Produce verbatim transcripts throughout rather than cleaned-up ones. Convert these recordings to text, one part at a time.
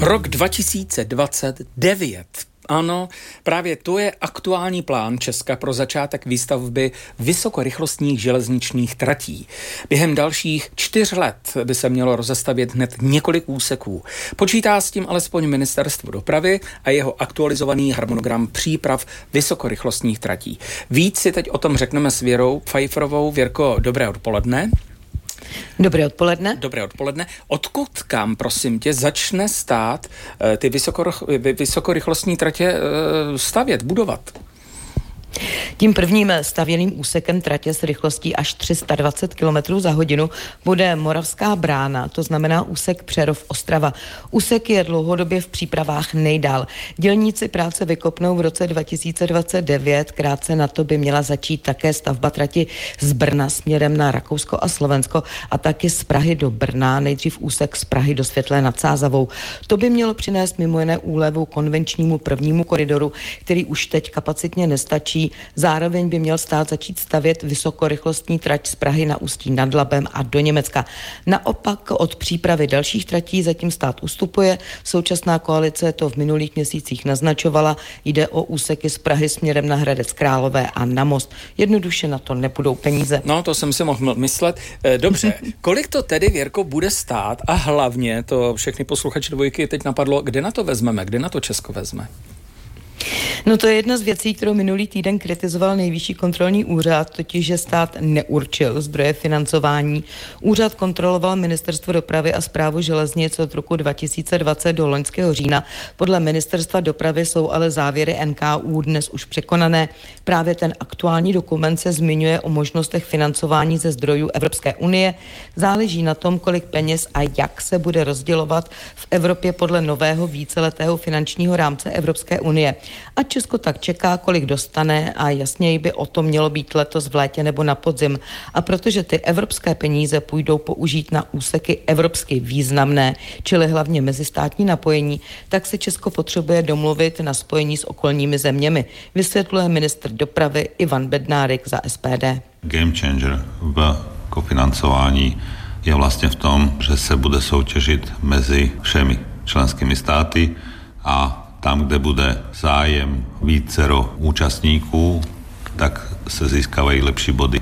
Rok dva tisíce dvacet devět. Ano, právě to je aktuální plán Česka pro začátek výstavby vysokorychlostních železničních tratí. Během dalších čtyř let by se mělo rozestavět hned několik úseků. Počítá s tím alespoň Ministerstvo dopravy a jeho aktualizovaný harmonogram příprav vysokorychlostních tratí. Víc si teď o tom řekneme s Věrou Pfeifferovou. Věrko, dobré odpoledne. Dobré odpoledne. Dobré odpoledne. Odkud kam, prosím tě, začne stát e, ty vysokorychlostní tratě e, stavět, budovat? Tím prvním stavěným úsekem tratě s rychlostí až tři sta dvacet kilometrů za hodinu bude Moravská Brána, to znamená úsek Přerov-Ostrava. Úsek je dlouhodobě v přípravách nejdál. Dělníci práce vykopnou v roce dva tisíce dvacet devět, krátce na to by měla začít také stavba trati z Brna směrem na Rakousko a Slovensko a taky z Prahy do Brna, nejdřív úsek z Prahy do Světlé nad Sázavou. To by mělo přinést mimo jiné úlevu konvenčnímu prvnímu koridoru, který už teď kapacitně nestačí. Zároveň by měl stát začít stavět vysokorychlostní trať z Prahy na Ústí nad Labem a do Německa. Naopak od přípravy dalších tratí zatím stát ustupuje. Současná koalice to v minulých měsících naznačovala. Jde o úseky z Prahy směrem na Hradec Králové a na Most. Jednoduše na to nebudou peníze. No, to jsem si mohl myslet. Dobře, kolik to tedy, Věrko, bude stát a hlavně, to všechny posluchači dvojky teď napadlo, kde na to vezmeme, kde na to Česko vezme? No to je jedna z věcí, kterou minulý týden kritizoval Nejvyšší kontrolní úřad, totiž, že stát neurčil zdroje financování. Úřad kontroloval Ministerstvo dopravy a Správu železnic od roku dva tisíce dvacet do loňského října. Podle Ministerstva dopravy jsou ale závěry N K U dnes už překonané. Právě ten aktuální dokument se zmiňuje o možnostech financování ze zdrojů Evropské unie. Záleží na tom, kolik peněz a jak se bude rozdělovat v Evropě podle nového víceletého finančního rámce Evropské unie. A Česko tak čeká, kolik dostane a jasněji by o tom mělo být letos v létě nebo na podzim. A protože ty evropské peníze půjdou použít na úseky evropsky významné, čili hlavně mezistátní napojení, tak se Česko potřebuje domluvit na spojení s okolními zeměmi, vysvětluje ministr dopravy Ivan Bednárik za S P D. Game changer v kofinancování je vlastně v tom, že se bude soutěžit mezi všemi členskými státy a tam, kde bude zájem vícero účastníků, tak se získávají lepší body.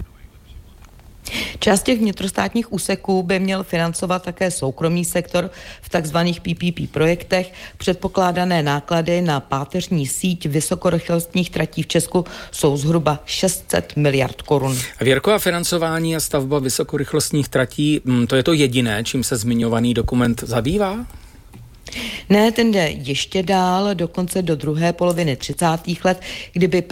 Část těch vnitrostátních úseků by měl financovat také soukromý sektor v takzvaných P P P projektech. Předpokládané náklady na páteřní síť vysokorychlostních tratí v Česku jsou zhruba šest set miliard korun. Věrko, a financování a stavba vysokorychlostních tratí, to je to jediné, čím se zmiňovaný dokument zabývá? Ne, ten jde ještě dál, dokonce do druhé poloviny třicátých let, kdyby